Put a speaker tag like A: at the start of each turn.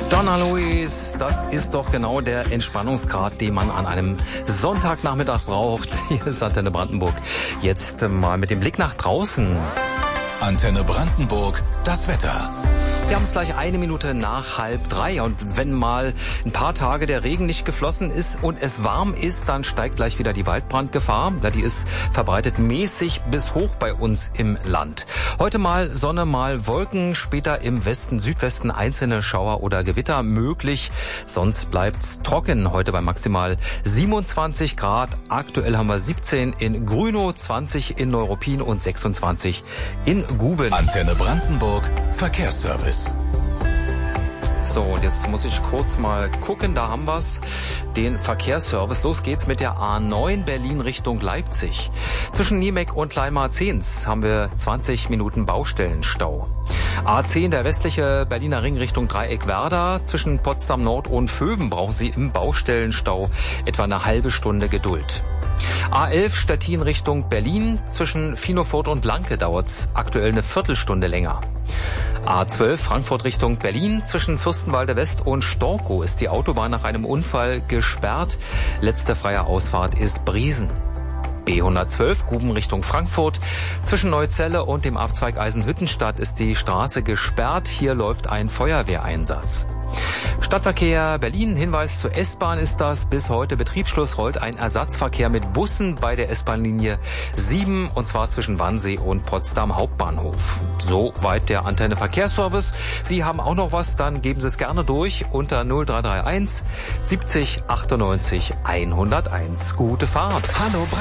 A: Donna Luis, das ist doch genau der Entspannungsgrad, den man an einem Sonntagnachmittag braucht. Hier ist Antenne Brandenburg. Jetzt mal mit dem Blick nach draußen.
B: Antenne Brandenburg, das Wetter.
A: Wir haben es gleich 1 Minute nach 2:30 und wenn mal ein paar Tage der Regen nicht geflossen ist und es warm ist, dann steigt gleich wieder die Waldbrandgefahr. Die ist verbreitet mäßig bis hoch bei uns im Land. Heute mal Sonne, mal Wolken, später im Westen, Südwesten einzelne Schauer oder Gewitter möglich. Sonst bleibt's trocken. Heute bei maximal 27 Grad. Aktuell haben wir 17 in Grünow, 20 in Neuruppin und 26 in Guben.
B: Antenne Brandenburg, Verkehrsservice.
A: So, und jetzt muss ich kurz mal gucken, da haben wir's, den Verkehrsservice. Los geht's mit der A9 Berlin Richtung Leipzig. Zwischen Niemek und Kleinmarzehns haben wir 20 Minuten Baustellenstau. A10, der westliche Berliner Ring Richtung Dreieck Werder. Zwischen Potsdam Nord und Vöben brauchen Sie im Baustellenstau etwa eine halbe Stunde Geduld. A11 Stettin Richtung Berlin. Zwischen Finofurt und Lanke dauert's aktuell eine Viertelstunde länger. A12 Frankfurt Richtung Berlin. Zwischen Fürstenwalde West und Storkow ist die Autobahn nach einem Unfall gesperrt. Letzte freie Ausfahrt ist Briesen. B112 Guben Richtung Frankfurt. Zwischen Neuzelle und dem Abzweig Eisenhüttenstadt ist die Straße gesperrt. Hier läuft ein Feuerwehreinsatz. Stadtverkehr Berlin, Hinweis zur S-Bahn ist das. Bis heute Betriebsschluss rollt ein Ersatzverkehr mit Bussen bei der S-Bahn-Linie 7 und zwar zwischen Wannsee und Potsdam Hauptbahnhof. Soweit der Antenne Verkehrsservice. Sie haben auch noch was, dann geben Sie es gerne durch unter 0331 70 98 101. Gute Fahrt.
B: Hallo